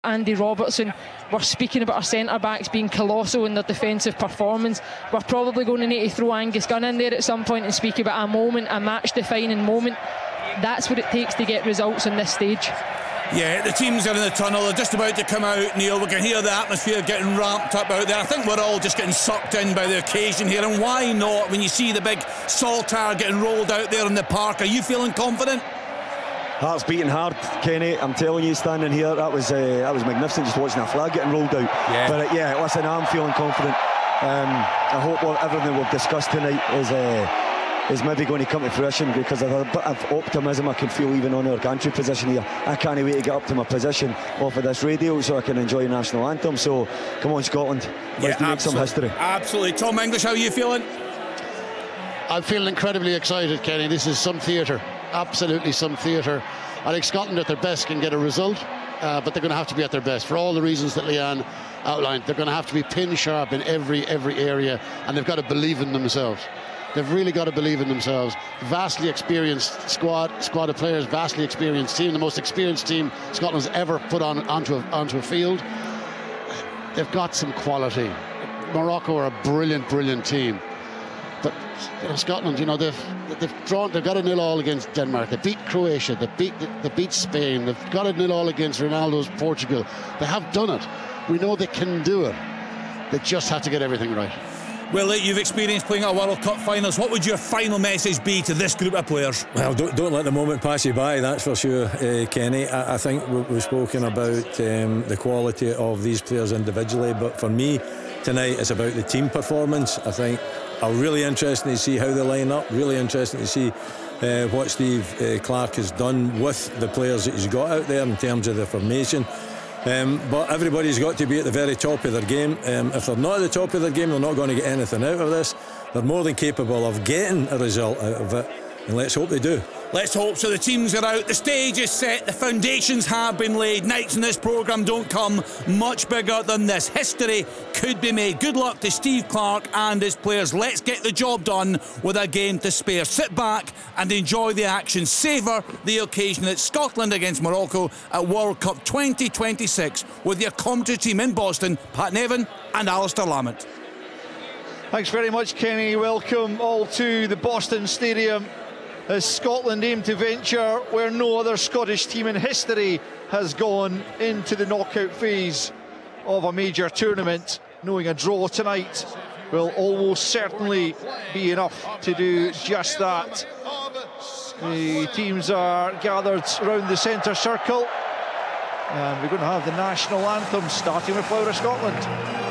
Andy Robertson. We're speaking about our centre-backs being colossal in their defensive performance. We're probably going to need to throw Angus Gunn in there at some point and speak about a moment, a match-defining moment. That's what it takes to get results on this stage. Yeah, the teams are in the tunnel. They're just about to come out, Neil. We can hear the atmosphere getting ramped up out there. I think we're all just getting sucked in by the occasion here. And why not when you see the big Saltire getting rolled out there in the park? Are you feeling confident? Heart's beating hard, Kenny. I'm telling you, standing here, that was magnificent, just watching a flag getting rolled out. Yeah. But listen, I'm feeling confident. I hope everything we've discussed tonight is maybe going to come to fruition, because there's a bit of optimism I can feel even on our gantry position here. I can't wait to get up to my position off of this radio so I can enjoy the national anthem. So come on, Scotland, let's make some history. Absolutely. Tom English, how are you feeling? I'm feeling incredibly excited, Kenny. This is some theatre, absolutely some theatre. I think Scotland at their best can get a result, but they're going to have to be at their best for all the reasons that Leanne outlined. They're going to have to be pin sharp in every area, and they've got to believe in themselves. They've really got to believe in themselves. Vastly experienced squad of players, vastly experienced team, the most experienced team Scotland's ever put onto a field. They've got some quality. Morocco are a brilliant team. But Scotland, they've got a 0-0 against Denmark. They beat Croatia. They beat Spain. They've got a 0-0 against Ronaldo's Portugal. They have done it. We know they can do it. They just have to get everything right. Well, you've experienced playing at World Cup finals. What would your final message be to this group of players? Well, don't let the moment pass you by, that's for sure, Kenny. I think we've spoken about the quality of these players individually, but for me tonight it's about the team performance. I think I'm really interested to see how they line up, really interested to see what Steve Clarke has done with the players that he's got out there in terms of the formation. But everybody's got to be at the very top of their game. If they're not at the top of their game, they're not going to get anything out of this. They're more than capable of getting a result out of it, and let's hope they do. Let's hope so. The teams are out, the stage is set, the foundations have been laid. Nights in this programme don't come much bigger than this. History could be made. Good luck to Steve Clarke and his players. Let's get the job done with a game to spare. Sit back and enjoy the action. Savour the occasion. It's Scotland against Morocco at World Cup 2026 with your commentary team in Boston, Pat Nevin and Alistair Lamont. Thanks very much, Kenny. Welcome all to the Boston Stadium as Scotland aim to venture where no other Scottish team in history has gone into the knockout phase of a major tournament. Knowing a draw tonight will almost certainly be enough to do just that. The teams are gathered around the centre circle, and we're going to have the national anthem starting with Flower of Scotland.